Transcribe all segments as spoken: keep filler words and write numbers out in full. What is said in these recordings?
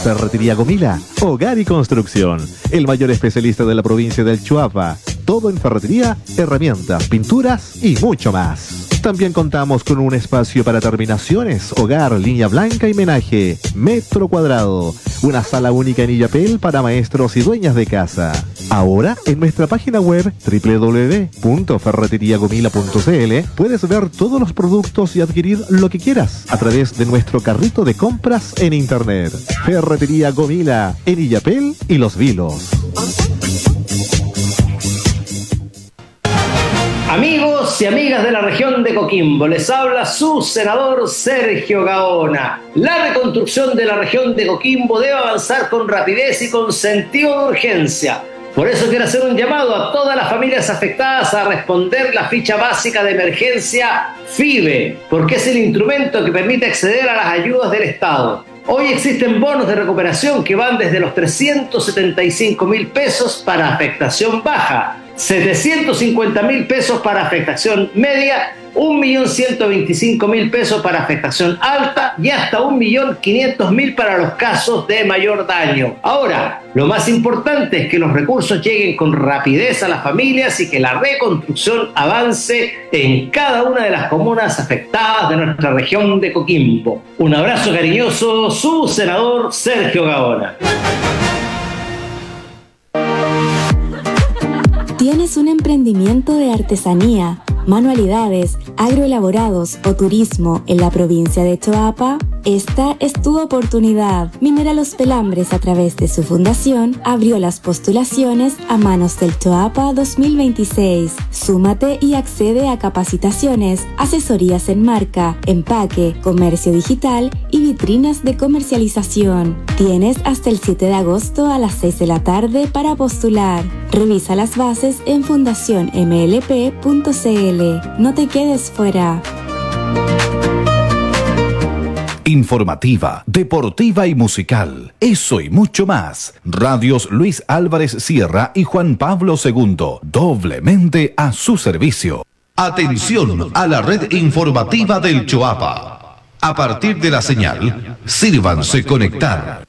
Ferretería Gomila, hogar y construcción. El mayor especialista de la provincia del Choapa. Todo en ferretería, herramientas, pinturas y mucho más. También contamos con un espacio para terminaciones, hogar, línea blanca y menaje, metro cuadrado. Una sala única en Illapel para maestros y dueñas de casa. Ahora, en nuestra página web doble u doble u doble u punto ferretería gomila punto c l puedes ver todos los productos y adquirir lo que quieras a través de nuestro carrito de compras en internet. Ferretería Gomila, en Illapel y Los Vilos. Amigos y amigas de la región de Coquimbo, les habla su senador Sergio Gaona. La reconstrucción de la región de Coquimbo debe avanzar con rapidez y con sentido de urgencia. Por eso quiero hacer un llamado a todas las familias afectadas a responder la ficha básica de emergencia FIBE, porque es el instrumento que permite acceder a las ayudas del Estado. Hoy existen bonos de recuperación que van desde los trescientos setenta y cinco mil pesos para afectación baja, setecientos cincuenta mil pesos para afectación media, un millón ciento veinticinco mil pesos para afectación alta y hasta un millón quinientos mil para los casos de mayor daño. Ahora, lo más importante es que los recursos lleguen con rapidez a las familias y que la reconstrucción avance en cada una de las comunas afectadas de nuestra región de Coquimbo. Un abrazo cariñoso, su senador Sergio Gaona. ¿Tienes un emprendimiento de artesanía, manualidades, agroelaborados o turismo en la provincia de Choapa? Esta es tu oportunidad. Minera Los Pelambres, a través de su fundación, abrió las postulaciones a Manos del Choapa dos mil veintiséis. Súmate y accede a capacitaciones, asesorías en marca, empaque, comercio digital y vitrinas de comercialización. Tienes hasta el siete de agosto a las seis de la tarde para postular. Revisa las bases en fundación m l p punto c l. No te quedes fuera. Informativa, deportiva y musical. Eso y mucho más. Radios Luis Álvarez Sierra y Juan Pablo segundo. Doblemente a su servicio. Atención a la red informativa del Choapa. A partir de la señal, sírvanse conectar.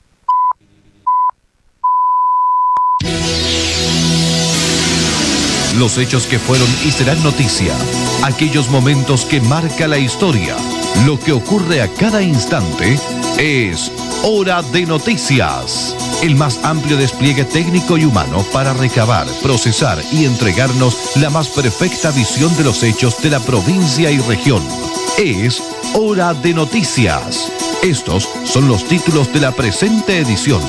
Los hechos que fueron y serán noticia. Aquellos momentos que marca la historia. Lo que ocurre a cada instante es Hora de Noticias. El más amplio despliegue técnico y humano para recabar, procesar y entregarnos la más perfecta visión de los hechos de la provincia y región. Es Hora de Noticias. Estos son los títulos de la presente edición.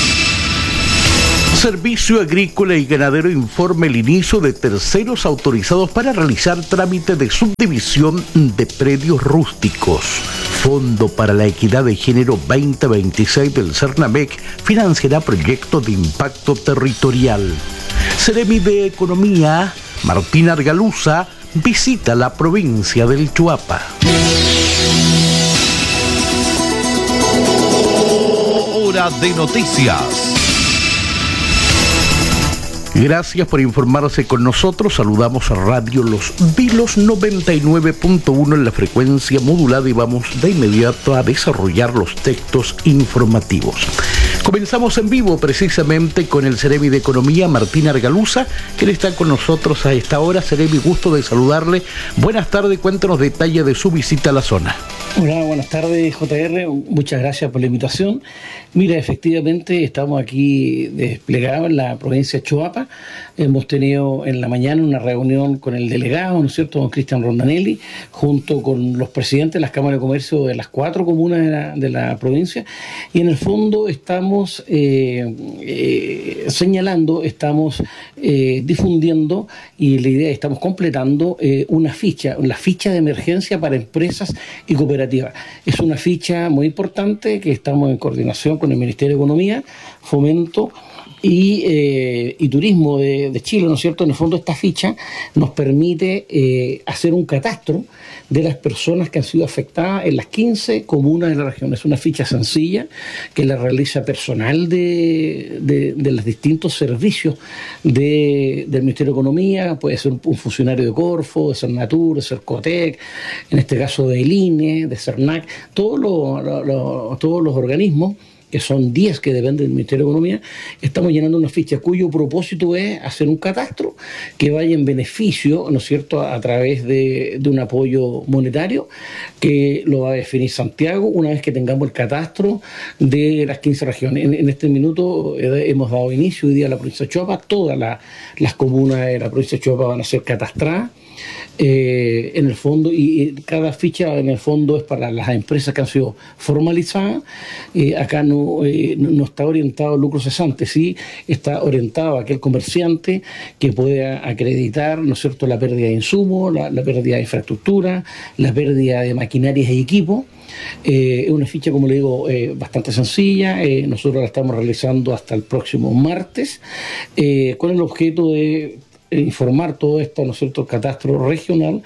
Servicio Agrícola y Ganadero informa el inicio de terceros autorizados para realizar trámite de subdivisión de predios rústicos. Fondo para la Equidad de Género veinte veintiséis del Cernamec financiará proyectos de impacto territorial. Seremi de Economía, Martín Argaluza, visita la provincia del Choapa. Hora de Noticias. Gracias por informarse con nosotros. Saludamos a Radio Los Vilos noventa y nueve punto uno en la frecuencia modulada y vamos de inmediato a desarrollar los textos informativos. Comenzamos en vivo precisamente con el Seremi de Economía, Martín Argaluza, quien está con nosotros a esta hora. Seremi, gusto de saludarle. Buenas tardes, cuéntanos detalles de su visita a la zona. Hola, buenas tardes, J R. Muchas gracias por la invitación. Mira, efectivamente estamos aquí desplegados en la provincia de Choapa. Hemos tenido en la mañana una reunión con el delegado, ¿no es cierto?, don Cristian Rondanelli, junto con los presidentes de las cámaras de comercio de las cuatro comunas de la, de la provincia. Y en el fondo estamos eh, eh, señalando, estamos eh, difundiendo y la idea, estamos completando eh, una ficha, la ficha de emergencia para empresas y cooperativas. Es una ficha muy importante que estamos en coordinación con el Ministerio de Economía, Fomento y, eh, y Turismo de, de Chile, ¿no es cierto? En el fondo esta ficha nos permite eh, hacer un catastro de las personas que han sido afectadas en las quince comunas de la región. Es una ficha sencilla que la realiza personal de, de, de los distintos servicios de, del Ministerio de Economía, puede ser un, un funcionario de Corfo, de Cernatur, de Cercotec, en este caso del I N E, de Cernac, todos los, los, los, todos los organismos que son diez que dependen del Ministerio de Economía, estamos llenando una ficha cuyo propósito es hacer un catastro que vaya en beneficio, ¿no es cierto?, a, a través de, de un apoyo monetario que lo va a definir Santiago una vez que tengamos el catastro de las quince regiones. En, en este minuto eh, hemos dado inicio hoy día a la provincia de Choapa, todas la, las comunas de la provincia de Choapa van a ser catastradas. Eh, en el fondo, y, y cada ficha en el fondo es para las empresas que han sido formalizadas. Eh, acá no, eh, no, no está orientado al lucro cesante, sí está orientado a aquel comerciante que pueda acreditar, ¿no es cierto?, la pérdida de insumos, la, la pérdida de infraestructura, la pérdida de maquinarias y equipos. Eh, es una ficha, como le digo, eh, bastante sencilla. Eh, nosotros la estamos realizando hasta el próximo martes, eh, con el objeto de informar todo esto, ¿no es cierto?, el catastro regional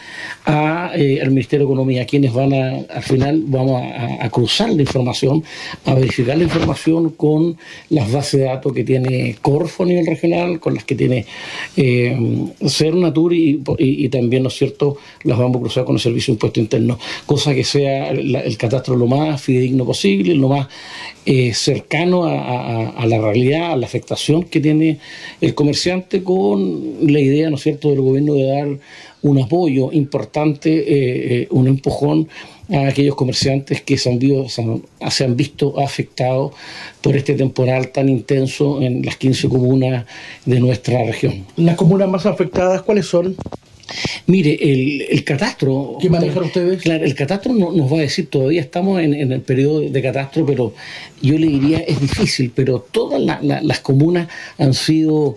a, eh, al Ministerio de Economía, quienes van a, al final vamos a, a cruzar la información, a verificar la información con las bases de datos que tiene Corfo a nivel regional, con las que tiene eh, Cernatur y, y, y también, ¿no es cierto?, las vamos a cruzar con el Servicio de Impuesto Interno, cosa que sea la, el catastro lo más fidedigno posible, lo más eh, cercano a, a, a la realidad, a la afectación que tiene el comerciante, con la idea, ¿no es cierto?, del gobierno de dar un apoyo importante, eh, eh, un empujón a aquellos comerciantes que se han, visto, se, han, se han visto afectados por este temporal tan intenso en las quince comunas de nuestra región. ¿Las comunas más afectadas cuáles son? Mire, el, el catastro... ¿Qué manejan ustedes? Claro, el catastro no, nos va a decir, todavía estamos en, en el periodo de catastro, pero yo le diría es difícil, pero todas la, la, las comunas han sido,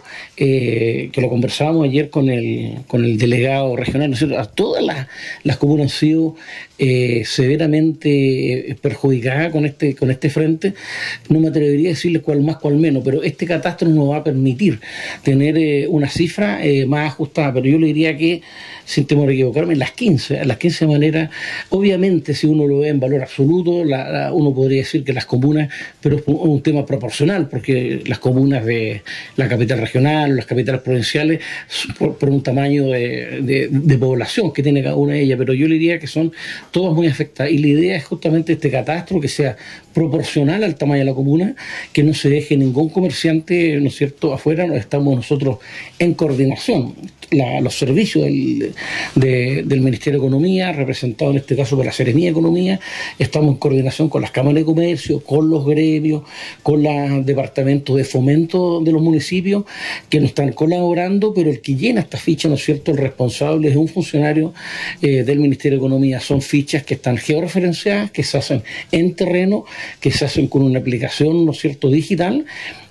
eh, que lo conversábamos ayer con el, con el delegado regional, ¿no es cierto?, todas las, las comunas han sido eh, severamente perjudicadas con este, con este frente. No me atrevería a decirles cuál más, cuál menos, pero este catastro nos va a permitir tener eh, una cifra eh, más ajustada, pero yo le diría que, sin temor a equivocarme, en las quince, las quince maneras, obviamente si uno lo ve en valor absoluto, la, la, uno podría decir que las comunas, pero es un, un tema proporcional, porque las comunas de la capital regional, las capitales provinciales, por, por un tamaño de, de, de población que tiene cada una de ellas, pero yo le diría que son todas muy afectadas, y la idea es justamente este catastro que sea proporcional al tamaño de la comuna, que no se deje ningún comerciante, ¿no es cierto?, afuera. Estamos nosotros en coordinación, la, los servicios del, de, del Ministerio de Economía, representado en este caso por la Seremía de Economía, estamos en coordinación con las cámaras de comercio, con los gremios, con los departamentos de fomento de los municipios, que nos están colaborando, pero el que llena esta ficha, ¿no es cierto?, el responsable es un funcionario eh, del Ministerio de Economía. Son fichas que están georreferenciadas, que se hacen en terreno, que se hacen con una aplicación, ¿no es cierto?, digital,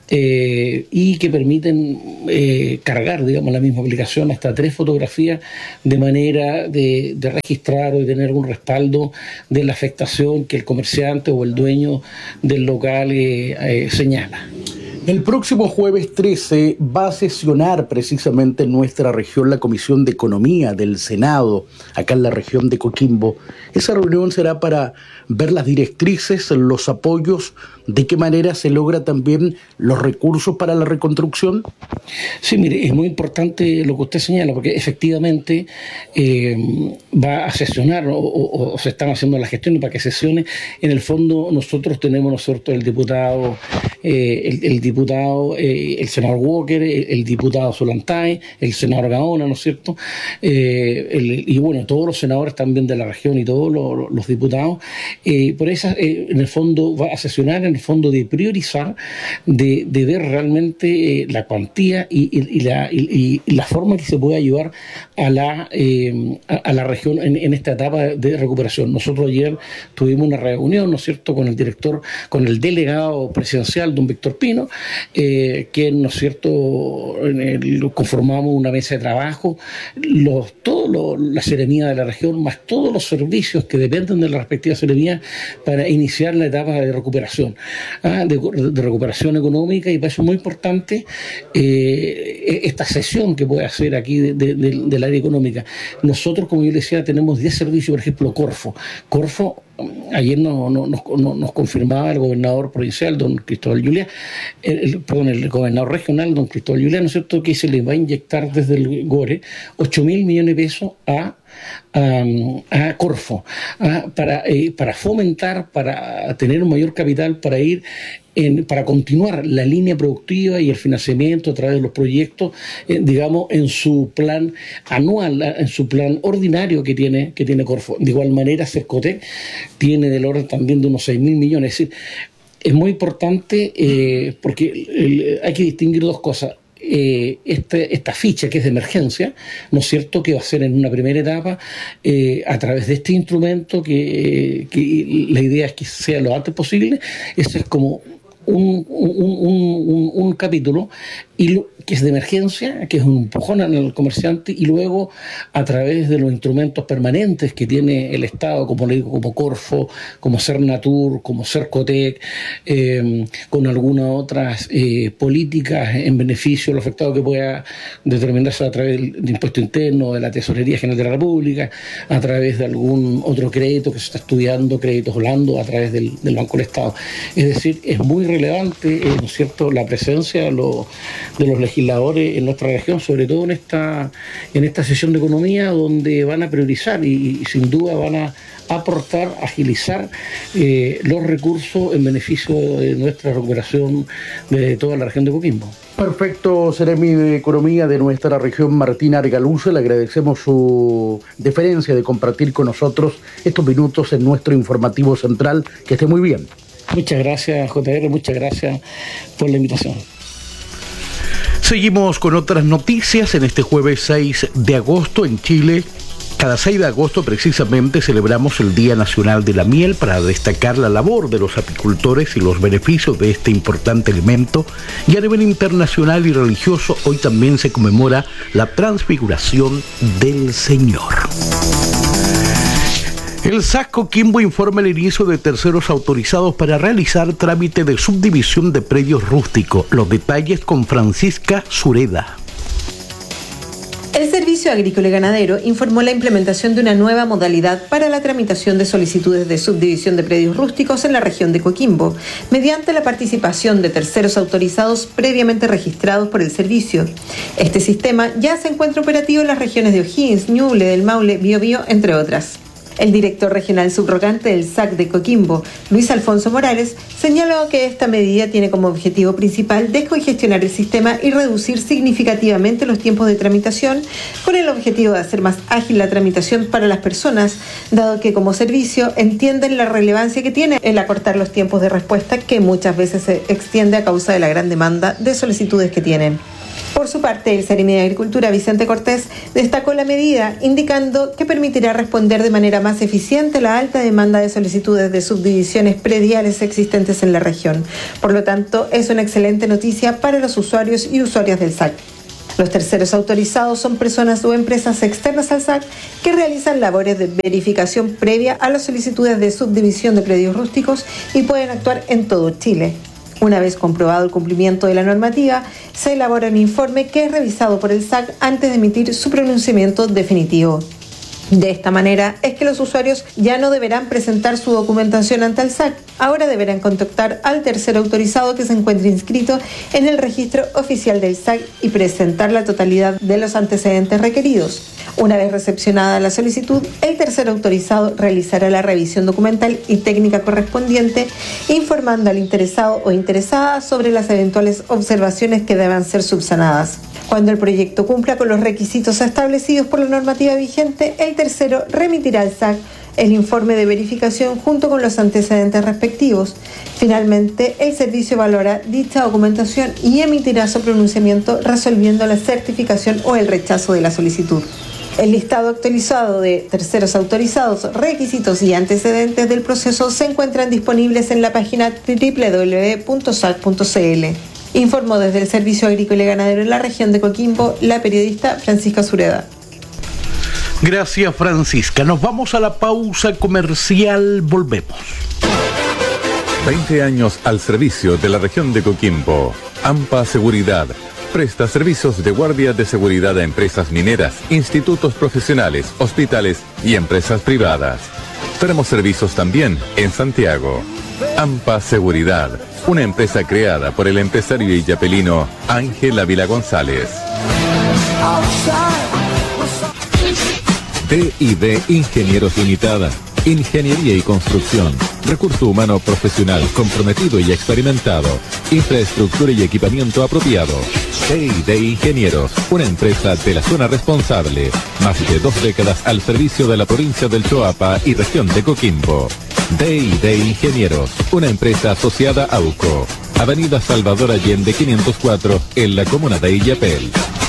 eh, y que permiten eh, cargar, digamos, la misma aplicación hasta tres fotografías, de manera de, de registrar o de tener un respaldo de la afectación que el comerciante o el dueño del local eh, eh, señala. El próximo jueves trece va a sesionar precisamente en nuestra región la Comisión de Economía del Senado, acá en la región de Coquimbo. Esa reunión será para ver las directrices, los apoyos, de qué manera se logra también los recursos para la reconstrucción. Sí, mire, es muy importante lo que usted señala, porque efectivamente eh, va a sesionar o, o, o se están haciendo las gestiones para que sesione. En el fondo nosotros tenemos, nosotros, el diputado, eh, el, el diputado, eh, el senador Walker, el, el diputado Solantay, el senador Gaona, ¿no es cierto? Eh, el, y bueno, todos los senadores también de la región y todos los, los diputados. Eh, por eso, eh, en el fondo, va a sesionar en el fondo de priorizar, de, de ver realmente eh, la cuantía y, y, y, la, y, y la forma que se puede ayudar a la, eh, a, a la región en, en esta etapa de recuperación. Nosotros ayer tuvimos una reunión, ¿no es cierto?, con el director, con el delegado presidencial, don Víctor Pino, eh, que, ¿no es cierto?, en el, conformamos una mesa de trabajo, los, todo lo, la seremía de la región, más todos los servicios que dependen de la respectiva seremía, para iniciar la etapa de recuperación, ¿ah? de, de recuperación económica, y para eso es muy importante eh, esta sesión que puede hacer aquí de, de, de, del área económica. Nosotros, como yo le decía, tenemos diez servicios, por ejemplo, Corfo. Corfo, ayer no, no, nos, no, nos confirmaba el gobernador provincial, don Cristóbal Juliá, el, el, perdón, el gobernador regional, don Cristóbal Juliá, ¿no es cierto?, que se le va a inyectar desde el GORE ocho mil millones de pesos a a, a Corfo, a, para, eh, para fomentar, para tener un mayor capital, para ir En, para continuar la línea productiva y el financiamiento a través de los proyectos, eh, digamos, en su plan anual, en su plan ordinario que tiene, que tiene Corfo. De igual manera, Cercotec tiene del orden también de unos seis mil millones. Es decir, es muy importante eh, porque el, hay que distinguir dos cosas. Eh, este, esta ficha que es de emergencia, ¿no es cierto?, que va a ser en una primera etapa eh, a través de este instrumento que, que la idea es que sea lo antes posible. Eso es como un, un, un, un, un capítulo y lo, que es de emergencia, que es un empujón al comerciante, y luego a través de los instrumentos permanentes que tiene el Estado, como le digo, como Corfo, como Cernatur, como Cercotec, eh, con algunas otras eh, políticas en beneficio del afectado que pueda determinarse a través del impuesto interno, de la Tesorería General de la República, a través de algún otro crédito que se está estudiando, créditos blando, a través del, del Banco del Estado. Es decir, es muy relevante, eh, ¿no es cierto?, la presencia de los, de los legisladores en nuestra región, sobre todo en esta en esta sesión de economía, donde van a priorizar y, y sin duda van a aportar, agilizar eh, los recursos en beneficio de nuestra recuperación de toda la región de Coquimbo. Perfecto, Seremi de Economía de nuestra región, Martín Argaluce, le agradecemos su deferencia de compartir con nosotros estos minutos en nuestro informativo central. Que esté muy bien. Muchas gracias, J R, muchas gracias por la invitación. Seguimos con otras noticias en este jueves seis de agosto en Chile. Cada seis de agosto precisamente celebramos el Día Nacional de la Miel para destacar la labor de los apicultores y los beneficios de este importante alimento. Y a nivel internacional y religioso, hoy también se conmemora la transfiguración del Señor. El S A C Coquimbo informa el inicio de terceros autorizados para realizar trámite de subdivisión de predios rústicos. Los detalles con Francisca Sureda. El Servicio Agrícola y Ganadero informó la implementación de una nueva modalidad para la tramitación de solicitudes de subdivisión de predios rústicos en la región de Coquimbo, mediante la participación de terceros autorizados previamente registrados por el servicio. Este sistema ya se encuentra operativo en las regiones de O'Higgins, Ñuble, del Maule, Biobío, entre otras. El director regional subrogante del S A C de Coquimbo, Luis Alfonso Morales, señaló que esta medida tiene como objetivo principal descongestionar el sistema y reducir significativamente los tiempos de tramitación, con el objetivo de hacer más ágil la tramitación para las personas, dado que como servicio entienden la relevancia que tiene el acortar los tiempos de respuesta, que muchas veces se extiende a causa de la gran demanda de solicitudes que tienen. Por su parte, el Seremi de Agricultura, Vicente Cortés, destacó la medida, indicando que permitirá responder de manera más eficiente a la alta demanda de solicitudes de subdivisiones prediales existentes en la región. Por lo tanto, es una excelente noticia para los usuarios y usuarias del S A C. Los terceros autorizados son personas o empresas externas al S A C que realizan labores de verificación previa a las solicitudes de subdivisión de predios rústicos y pueden actuar en todo Chile. Una vez comprobado el cumplimiento de la normativa, se elabora un informe que es revisado por el S A C antes de emitir su pronunciamiento definitivo. De esta manera es que los usuarios ya no deberán presentar su documentación ante el S A C, ahora deberán contactar al tercero autorizado que se encuentre inscrito en el registro oficial del S A C y presentar la totalidad de los antecedentes requeridos. Una vez recepcionada la solicitud, el tercero autorizado realizará la revisión documental y técnica correspondiente, informando al interesado o interesada sobre las eventuales observaciones que deban ser subsanadas. Cuando el proyecto cumpla con los requisitos establecidos por la normativa vigente, el tercero remitirá al S A C el informe de verificación junto con los antecedentes respectivos. Finalmente, el servicio evaluará dicha documentación y emitirá su pronunciamiento resolviendo la certificación o el rechazo de la solicitud. El listado actualizado de terceros autorizados, requisitos y antecedentes del proceso se encuentran disponibles en la página doble u doble u doble u punto s a c punto c l. Informó desde el Servicio Agrícola y Ganadero en la región de Coquimbo la periodista Francisca Sureda. Gracias, Francisca. Nos vamos a la pausa comercial. Volvemos. veinte años al servicio de la región de Coquimbo. AMPA Seguridad. Presta servicios de guardia de seguridad a empresas mineras, institutos profesionales, hospitales y empresas privadas. Tenemos servicios también en Santiago. AMPA Seguridad, una empresa creada por el empresario illapelino Ángel Ávila González. D y D Ingenieros Limitada. Ingeniería y construcción. Recurso humano profesional comprometido y experimentado. Infraestructura y equipamiento apropiado. D y D Ingenieros, una empresa de la zona responsable. Más de dos décadas al servicio de la provincia del Choapa y región de Coquimbo. D y D Ingenieros, una empresa asociada a U C O. Avenida Salvador Allende quinientos cuatro, en la comuna de Illapel.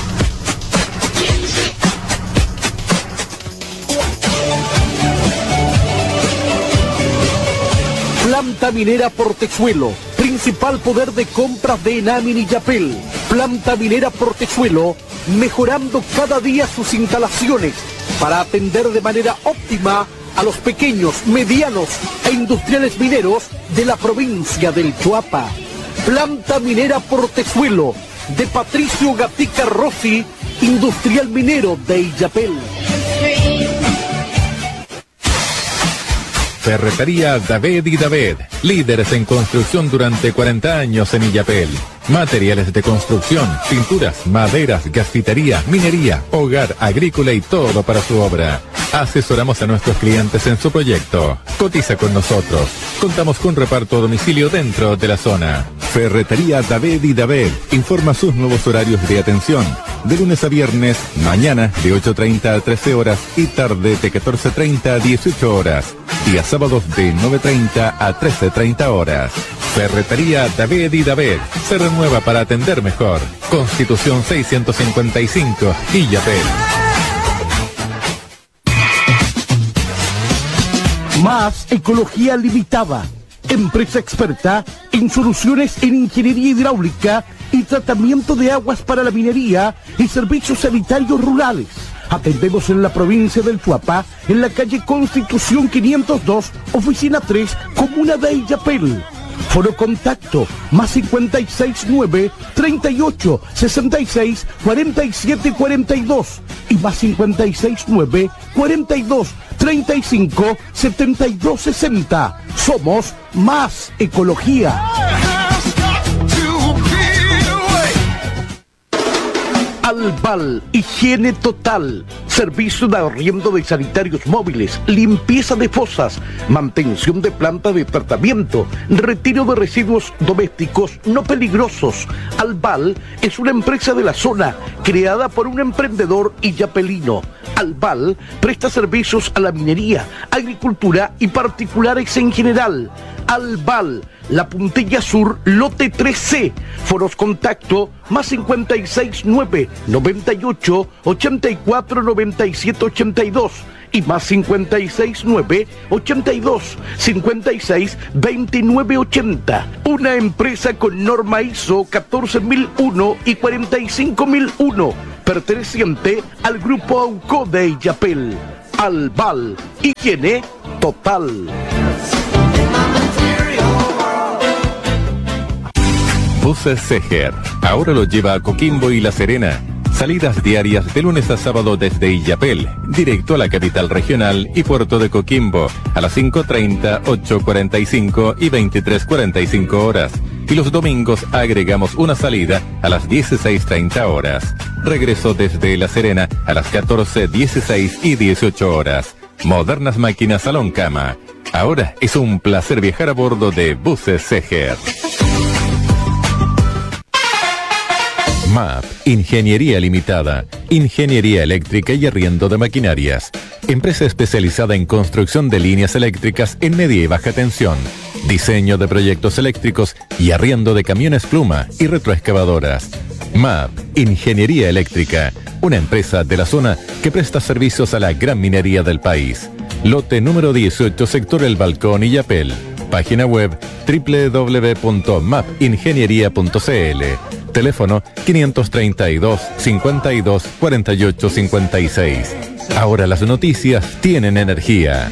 Planta Minera Portezuelo, principal poder de compras de Enami y Illapel. Planta Minera Portezuelo, mejorando cada día sus instalaciones para atender de manera óptima a los pequeños, medianos e industriales mineros de la provincia del Choapa. Planta Minera Portezuelo, de Patricio Gatica Rossi, industrial minero de Illapel. Ferretería David y David, líderes en construcción durante cuarenta años en Illapel. Materiales de construcción, pinturas, maderas, gasfitería, minería, hogar, agrícola y todo para su obra. Asesoramos a nuestros clientes en su proyecto. Cotiza con nosotros. Contamos con reparto a domicilio dentro de la zona. Ferretería David y David informa sus nuevos horarios de atención. De lunes a viernes, mañana de ocho treinta a trece horas y tarde de catorce treinta a dieciocho horas. Días sábados de nueve treinta a trece treinta horas. Ferretería David y David se renueva para atender mejor. Constitución seiscientos cincuenta y cinco, Illapel. Más Ecología Limitada, empresa experta en soluciones en ingeniería hidráulica y tratamiento de aguas para la minería y servicios sanitarios rurales. Atendemos en la provincia del Choapa, en la calle Constitución quinientos dos, oficina tres, comuna de Illapel. Foro contacto, más cincuenta y seis nueve, treinta y ocho, sesenta y seis, cuarenta y siete cuarenta y dos y más cincuenta y seis nueve, cuarenta y dos, treinta y cinco, setenta y dos sesenta. Somos Más Ecología. Albal, higiene total, servicio de arriendo de sanitarios móviles, limpieza de fosas, mantención de planta de tratamiento, retiro de residuos domésticos no peligrosos. Albal es una empresa de la zona creada por un emprendedor illapelino. Albal presta servicios a la minería, agricultura y particulares en general. Albal, La Puntilla Sur, lote tres C. Foros contacto más cincuenta y seis nueve, noventa y ocho, ochenta y cuatro, noventa y siete ochenta y dos y más cincuenta y seis nueve, ochenta y dos, cincuenta y seis, veintinueve ochenta. Una empresa con norma I S O catorce mil uno y cuarenta y cinco mil uno, perteneciente al grupo AUCO de Illapel. Albal, higiene total. Buses Seger, ahora lo lleva a Coquimbo y La Serena. Salidas diarias de lunes a sábado desde Illapel, directo a la capital regional y puerto de Coquimbo, a las cinco treinta, ocho cuarenta y cinco y veintitrés cuarenta y cinco horas. Y los domingos agregamos una salida a las dieciséis treinta horas. Regreso desde La Serena a las catorce, dieciséis y dieciocho horas. Modernas máquinas salón cama. Ahora es un placer viajar a bordo de Buses Seger. M A P, Ingeniería Limitada, Ingeniería Eléctrica y Arriendo de Maquinarias. Empresa especializada en construcción de líneas eléctricas en media y baja tensión, diseño de proyectos eléctricos y arriendo de camiones pluma y retroexcavadoras. M A P, Ingeniería Eléctrica, una empresa de la zona que presta servicios a la gran minería del país. Lote número dieciocho, sector El Balcón, Illapel. Página web doble u doble u doble u punto map ingeniería punto c l. Teléfono quinientos treinta y dos, cincuenta y dos, cuarenta y ocho cincuenta y seis. Ahora las noticias tienen energía.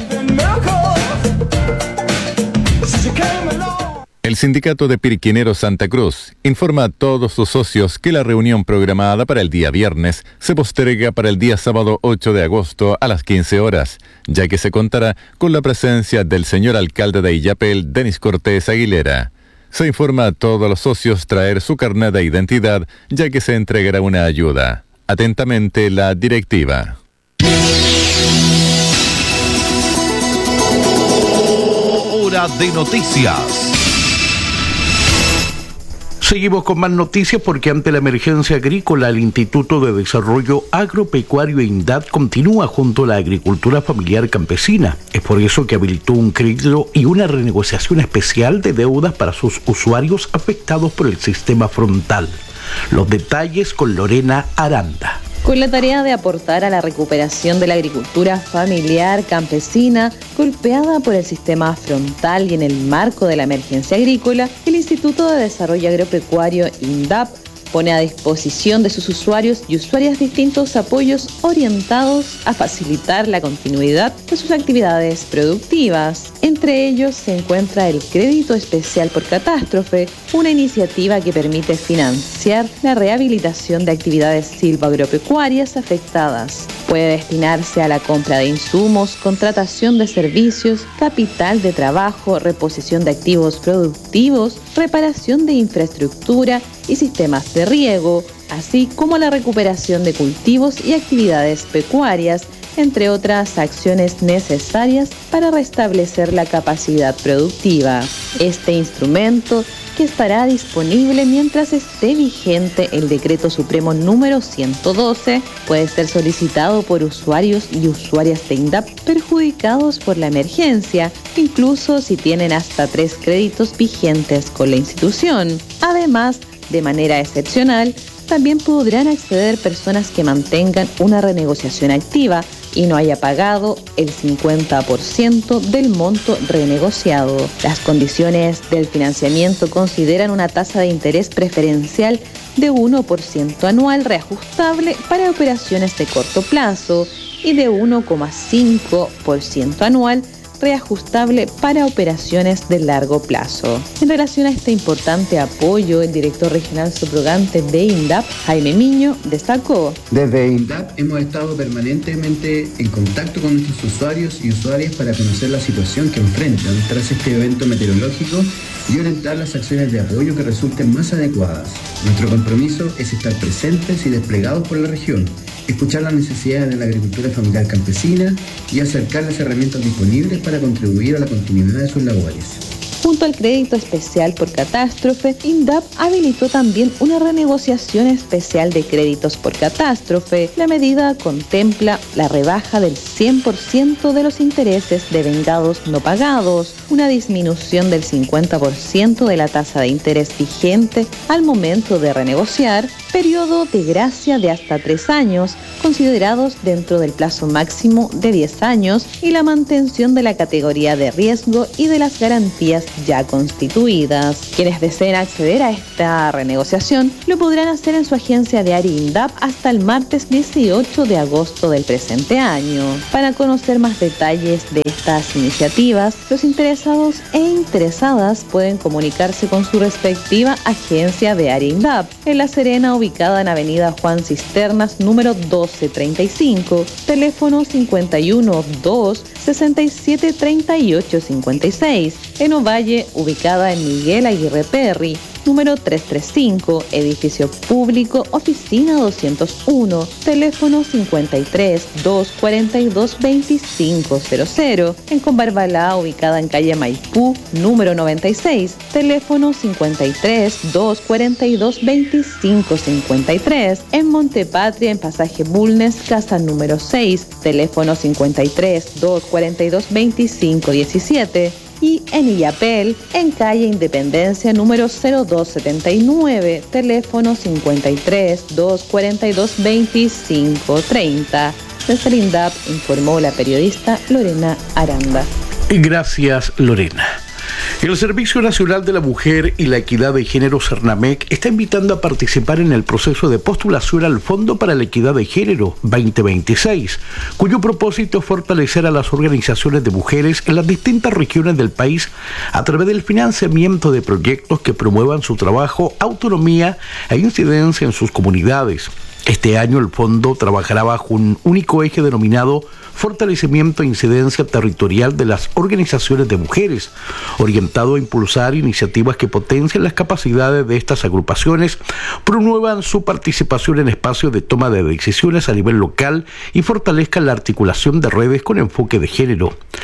El Sindicato de Pirquineros Santa Cruz informa a todos sus socios que la reunión programada para el día viernes se posterga para el día sábado ocho de agosto a las quince horas, ya que se contará con la presencia del señor alcalde de Illapel, Denis Cortés Aguilera. Se informa a todos los socios traer su carnet de identidad, ya que se entregará una ayuda. Atentamente, la directiva. Hora de Noticias. Seguimos con más noticias porque ante la emergencia agrícola el Instituto de Desarrollo Agropecuario INDAP continúa junto a la agricultura familiar campesina. Es por eso que habilitó un crédito y una renegociación especial de deudas para sus usuarios afectados por el sistema frontal. Los detalles con Lorena Aranda. Con la tarea de aportar a la recuperación de la agricultura familiar campesina golpeada por el sistema frontal y en el marco de la emergencia agrícola, el Instituto de Desarrollo Agropecuario INDAP pone a disposición de sus usuarios y usuarias distintos apoyos orientados a facilitar la continuidad de sus actividades productivas. Entre ellos se encuentra el Crédito Especial por Catástrofe, una iniciativa que permite financiar la rehabilitación de actividades silvoagropecuarias afectadas. Puede destinarse a la compra de insumos, contratación de servicios, capital de trabajo, reposición de activos productivos, reparación de infraestructura y sistemas de riego, así como la recuperación de cultivos y actividades pecuarias, entre otras acciones necesarias para restablecer la capacidad productiva. Este instrumento, que estará disponible mientras esté vigente el Decreto Supremo número ciento doce, puede ser solicitado por usuarios y usuarias de INDAP perjudicados por la emergencia, incluso si tienen hasta tres créditos vigentes con la institución. Además, de manera excepcional, también podrán acceder personas que mantengan una renegociación activa y no haya pagado el cincuenta por ciento del monto renegociado. Las condiciones del financiamiento consideran una tasa de interés preferencial de uno por ciento anual reajustable para operaciones de corto plazo y de uno coma cinco por ciento anual reajustable para operaciones de largo plazo. En relación a este importante apoyo, el director regional subrogante de INDAP, Jaime Miño, destacó: Desde INDAP hemos estado permanentemente en contacto con nuestros usuarios y usuarias para conocer la situación que enfrentan tras este evento meteorológico y orientar las acciones de apoyo que resulten más adecuadas. Nuestro compromiso es estar presentes y desplegados por la región, escuchar las necesidades de la agricultura familiar campesina y acercar las herramientas disponibles para contribuir a la continuidad de sus labores. Junto al crédito especial por catástrofe, INDAP habilitó también una renegociación especial de créditos por catástrofe. La medida contempla la rebaja del cien por ciento de los intereses devengados no pagados, una disminución del cincuenta por ciento de la tasa de interés vigente al momento de renegociar, periodo de gracia de hasta tres años, considerados dentro del plazo máximo de diez años, y la mantención de la categoría de riesgo y de las garantías ya constituidas. Quienes deseen acceder a esta renegociación lo podrán hacer en su agencia de ARI INDAP hasta el martes dieciocho de agosto del presente año. Para conocer más detalles de estas iniciativas, los interesados e interesadas pueden comunicarse con su respectiva agencia de ARI INDAP en La Serena, ubicada en Avenida Juan Cisternas, número doce treinta y cinco, teléfono cincuenta y uno dos sesenta y siete treinta y ocho cincuenta y seis, en Ovalle, ubicada en Miguel Aguirre Perry, número trescientos treinta y cinco, edificio público, oficina doscientos uno, teléfono cincuenta y tres dos cuarenta y dos veinticinco cero cero, en Combarbalá, ubicada en calle Maipú, número noventa y seis, teléfono cincuenta y tres dos cuarenta y dos veinticinco cincuenta y tres, en Montepatria, en pasaje Bulnes, casa número seis, teléfono cincuenta y tres dos cuarenta y dos veinticinco diecisiete, y en Illapel, en calle Independencia número cero dos setenta y nueve, teléfono cincuenta y tres dos cuarenta y dos veinticinco treinta. Desde el INDAP informó la periodista Lorena Aranda. Gracias, Lorena. El Servicio Nacional de la Mujer y la Equidad de Género, Cernamec, está invitando a participar en el proceso de postulación al Fondo para la Equidad de Género veinte veintiséis, cuyo propósito es fortalecer a las organizaciones de mujeres en las distintas regiones del país a través del financiamiento de proyectos que promuevan su trabajo, autonomía e incidencia en sus comunidades. Este año el fondo trabajará bajo un único eje denominado Fortalecimiento e Incidencia Territorial de las Organizaciones de Mujeres, orientado a impulsar iniciativas que potencien las capacidades de estas agrupaciones, promuevan su participación en espacios de toma de decisiones a nivel local y fortalezcan la articulación de redes con enfoque de género.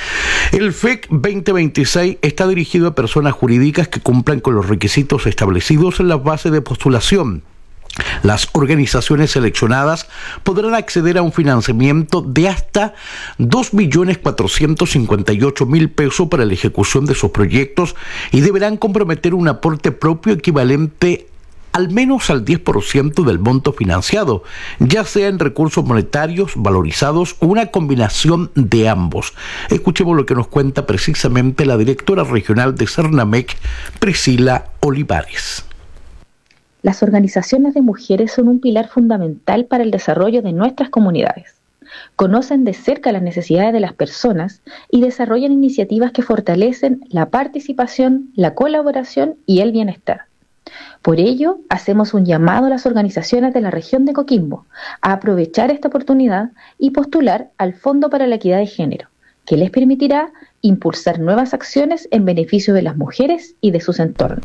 El F E C veinte veintiséis está dirigido a personas jurídicas que cumplan con los requisitos establecidos en la base de postulación. Las organizaciones seleccionadas podrán acceder a un financiamiento de hasta dos millones cuatrocientos cincuenta y ocho mil pesos para la ejecución de sus proyectos y deberán comprometer un aporte propio equivalente al menos al diez por ciento del monto financiado, ya sea en recursos monetarios, valorizados o una combinación de ambos. Escuchemos lo que nos cuenta precisamente la directora regional de Cernamec, Priscila Olivares. Las organizaciones de mujeres son un pilar fundamental para el desarrollo de nuestras comunidades. Conocen de cerca las necesidades de las personas y desarrollan iniciativas que fortalecen la participación, la colaboración y el bienestar. Por ello, hacemos un llamado a las organizaciones de la región de Coquimbo a aprovechar esta oportunidad y postular al Fondo para la Equidad de Género, que les permitirá impulsar nuevas acciones en beneficio de las mujeres y de sus entornos.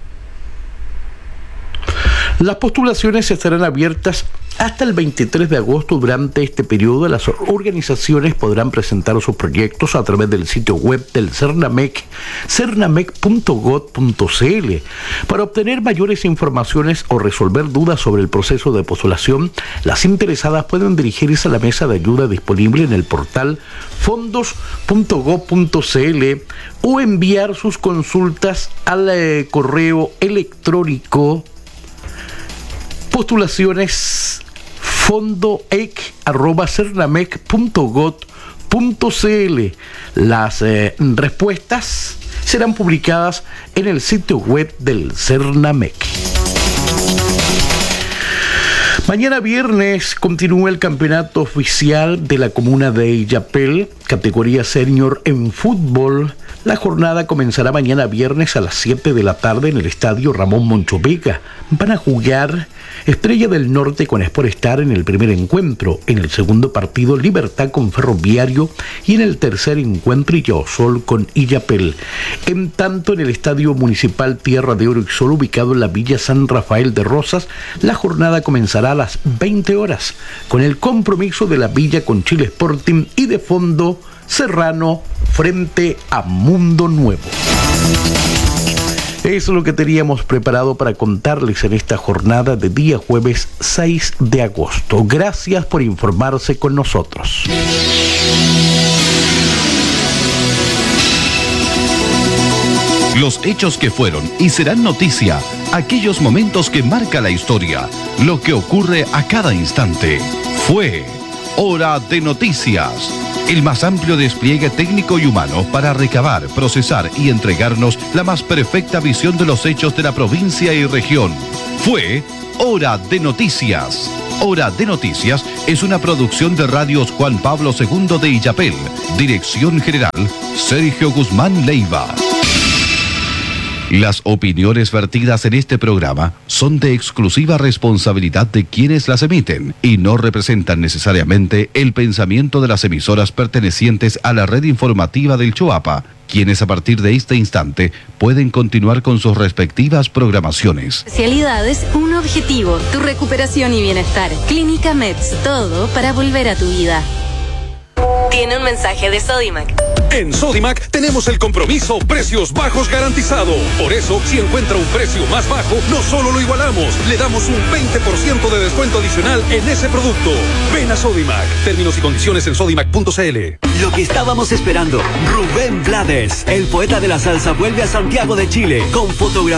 Las postulaciones estarán abiertas hasta el veintitrés de agosto. Durante este periodo, las organizaciones podrán presentar sus proyectos a través del sitio web del Cernamec, cernamec punto gob punto cl. Para obtener mayores informaciones o resolver dudas sobre el proceso de postulación, las interesadas pueden dirigirse a la mesa de ayuda disponible en el portal fondos punto gob punto cl o enviar sus consultas al eh, correo electrónico postulaciones fondoec arroba cernamec punto gob punto cl. Las eh, respuestas serán publicadas en el sitio web del Cernamec. Mañana viernes continúa el campeonato oficial de la comuna de Illapel, categoría senior en fútbol. La jornada comenzará mañana viernes a las siete de la tarde en el estadio Ramón Moncho Vega. Van a jugar Estrella del Norte con Sport Star en el primer encuentro, en el segundo partido Libertad con Ferroviario y en el tercer encuentro Illosol con Illapel. En tanto, en el estadio municipal Tierra de Oro y Sol, ubicado en la Villa San Rafael de Rosas, la jornada comenzará a las veinte horas con el compromiso de la Villa con Chile Sporting y de fondo Serrano frente a Mundo Nuevo. Eso es lo que teníamos preparado para contarles en esta jornada de día jueves seis de agosto. Gracias por informarse con nosotros. Los hechos que fueron y serán noticia, aquellos momentos que marca la historia, lo que ocurre a cada instante. Fue Hora de Noticias. El más amplio despliegue técnico y humano para recabar, procesar y entregarnos la más perfecta visión de los hechos de la provincia y región. Fue Hora de Noticias. Hora de Noticias es una producción de Radios Juan Pablo segundo de Illapel. Dirección General, Sergio Guzmán Leiva. Las opiniones vertidas en este programa son de exclusiva responsabilidad de quienes las emiten y no representan necesariamente el pensamiento de las emisoras pertenecientes a la red informativa del Choapa, quienes a partir de este instante pueden continuar con sus respectivas programaciones. Especialidades, un objetivo, tu recuperación y bienestar. Clínica Meds, todo para volver a tu vida. Tiene un mensaje de Sodimac. En Sodimac tenemos el compromiso precios bajos garantizado. Por eso, si encuentra un precio más bajo, no solo lo igualamos, le damos un veinte por ciento de descuento adicional en ese producto. Ven a Sodimac. Términos y condiciones en sodimac punto cl. Lo que estábamos esperando. Rubén Blades, el poeta de la salsa, vuelve a Santiago de Chile con fotografía